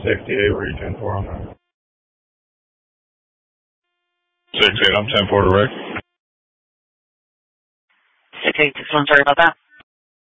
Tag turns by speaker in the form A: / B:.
A: 68, region 4 on that.
B: 68, I'm 10-4 direct.
C: 6861, sorry about that.